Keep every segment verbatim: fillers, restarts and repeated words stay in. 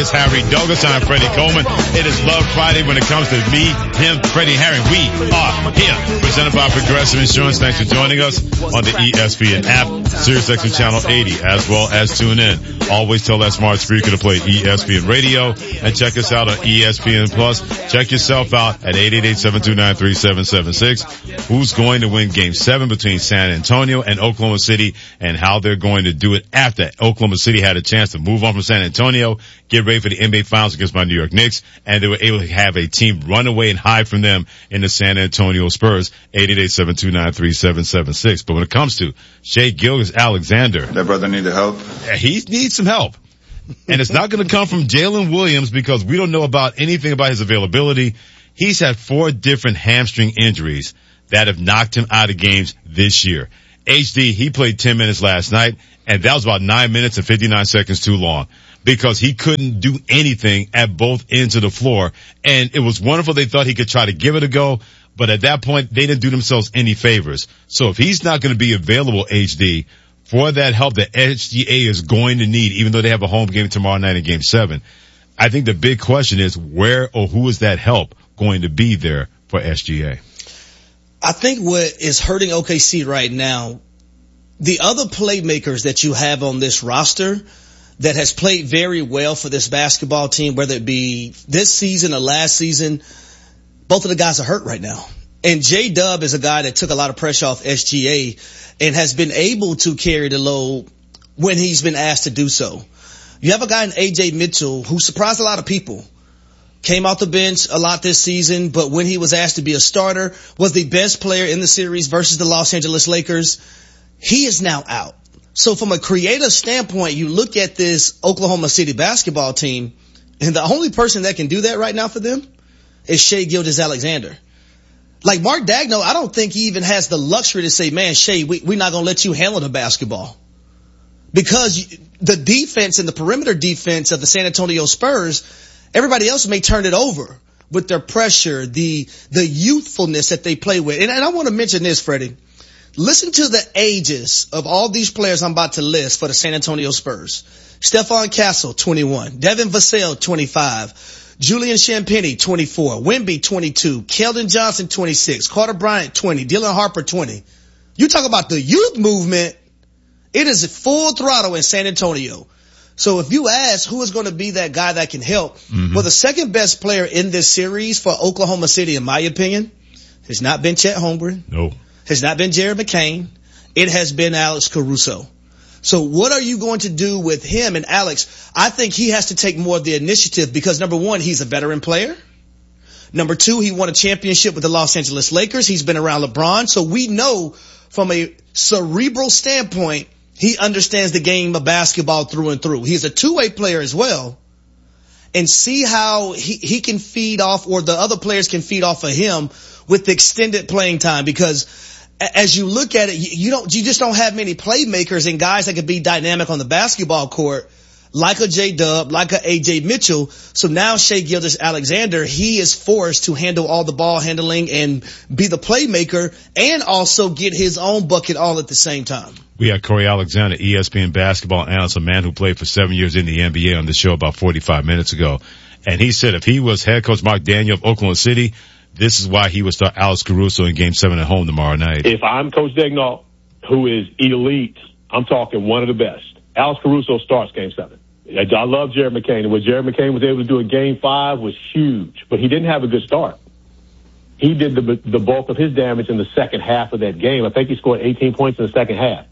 is Harry Douglas. I'm Freddie Coleman. It is Love Friday when it comes to me, him, Freddie, Harry. We are here. Presented by Progressive Insurance. Thanks for joining us on the E S P N app, SiriusXM Channel eighty, as well as tune in. Always tell that smart speaker to play E S P N Radio and check us out on E S P N Plus. Check yourself out at eight eight eight, seven two nine, three seven seven six. Who's going to win Game seven between San Antonio and Oklahoma City, and how they're going to do it after Oklahoma City had a chance to move on from San Antonio, get ready for the N B A Finals against my New York Knicks, and they were able to have a team run away and hide from them in the San Antonio Spurs. eight eight eight, seven two nine, three seven seven six. But when it comes to Shai Gilgeous-Alexander, that brother needed help. He needs some help. And it's not going to come from Jalen Williams because we don't know about anything about his availability. He's had four different hamstring injuries that have knocked him out of games this year. H D, he played ten minutes last night, and that was about nine minutes and fifty-nine seconds too long because he couldn't do anything at both ends of the floor. And it was wonderful. They thought he could try to give it a go, but at that point, they didn't do themselves any favors. So if he's not going to be available, H D, for that help that S G A is going to need, even though they have a home game tomorrow night in Game seven, I think the big question is where or who is that help going to be there for S G A? I think what is hurting O K C right now, the other playmakers that you have on this roster that has played very well for this basketball team, whether it be this season or last season, both of the guys are hurt right now. And J-Dub is a guy that took a lot of pressure off S G A and has been able to carry the load when he's been asked to do so. You have a guy in A J Mitchell who surprised a lot of people. Came off the bench a lot this season, but when he was asked to be a starter, was the best player in the series versus the Los Angeles Lakers. He is now out. So from a creative standpoint, you look at this Oklahoma City basketball team, and the only person that can do that right now for them is Shai Gilgeous-Alexander. Like Mark Daigneault, I don't think he even has the luxury to say, man, Shai, we, we're not going to let you handle the basketball. Because the defense and the perimeter defense of the San Antonio Spurs, everybody else may turn it over with their pressure, the the youthfulness that they play with. And, and I want to mention this, Freddie. Listen to the ages of all these players I'm about to list for the San Antonio Spurs. Stephon Castle, twenty-one. Devin Vassell, twenty-five. Julian Champagnie, twenty-four. Wemby, twenty-two. Keldon Johnson, twenty-six. Carter Bryant, twenty. Dylan Harper, twenty. You talk about the youth movement. It is full throttle in San Antonio. So if you ask who is going to be that guy that can help, mm-hmm. well, the second best player in this series for Oklahoma City, in my opinion, has not been Chet Holmgren. No. Has not been Jared McCain. It has been Alex Caruso. So what are you going to do with him? And Alex, I think he has to take more of the initiative because, number one, he's a veteran player. Number two, he won a championship with the Los Angeles Lakers. He's been around LeBron. So we know from a cerebral standpoint, he understands the game of basketball through and through. He's a two-way player as well. And see how he, he can feed off, or the other players can feed off of him with extended playing time. Because as you look at it, you don't, you just don't have many playmakers and guys that can be dynamic on the basketball court like a J-Dub, like a A J Mitchell. So now Shai Gilgeous-Alexander, he is forced to handle all the ball handling and be the playmaker and also get his own bucket all at the same time. We had Corey Alexander, E S P N basketball analyst, a man who played for seven years in the N B A, on the show about forty-five minutes ago. And he said if he was head coach Mark Daigneault of Oklahoma City, this is why he would start Alex Caruso in Game seven at home tomorrow night. If I'm Coach Daigneault, who is elite, I'm talking one of the best, Alex Caruso starts Game seven. I love Jared McCain. And what Jared McCain was able to do in Game five was huge, but he didn't have a good start. He did the, the bulk of his damage in the second half of that game. I think he scored eighteen points in the second half.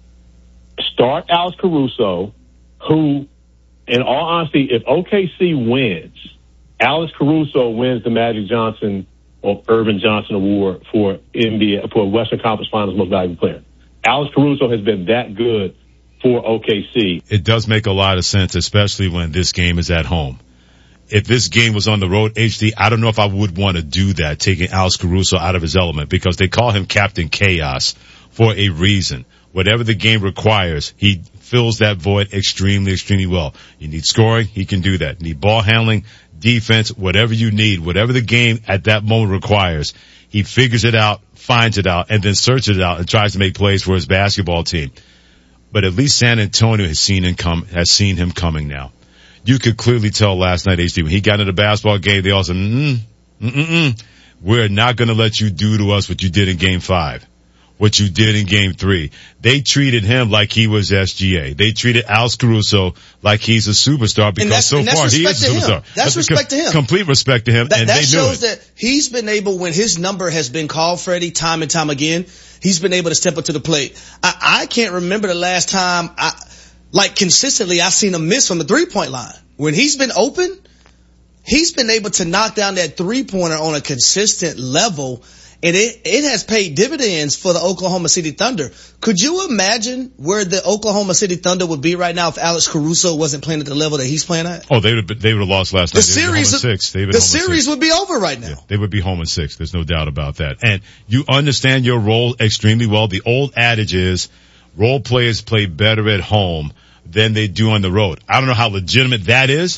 Start Alex Caruso, who, in all honesty, if O K C wins, Alex Caruso wins the Magic Johnson or Irvin Johnson Award for N B A, for Western Conference Finals Most Valuable Player. Alex Caruso has been that good for O K C. It does make a lot of sense, especially when this game is at home. If this game was on the road, H D, I don't know if I would want to do that, taking Alex Caruso out of his element, because they call him Captain Chaos for a reason. Whatever the game requires, he fills that void extremely, extremely well. You need scoring, he can do that. You need ball handling, defense, whatever you need, whatever the game at that moment requires, he figures it out, finds it out, and then searches it out and tries to make plays for his basketball team. But at least San Antonio has seen him come, has seen him coming now. you could clearly tell last night, H D, when he got into the basketball game, they all said, mm, mm, mm, mm. We're not going to let you do to us what you did in game five, what you did in game three. They treated him like he was S G A. They treated Alex Caruso like he's a superstar because so far he is a superstar. That's, that's respect to him. Complete respect to him. That, and that they shows knew it. that he's been able, when his number has been called, Freddie, time and time again, he's been able to step up to the plate. I, I can't remember the last time I, like consistently, I've seen him miss from the three-point line. When he's been open, he's been able to knock down that three-pointer on a consistent level, and it, it has paid dividends for the Oklahoma City Thunder. Could you imagine where the Oklahoma City Thunder would be right now if Alex Caruso wasn't playing at the level that he's playing at? Oh, they would have, they would have lost last night. The series, six. They would the series would be over right now. Yeah, they would be home in six. There's no doubt about that. And you understand your role extremely well. The old adage is role players play better at home than they do on the road. I don't know how legitimate that is,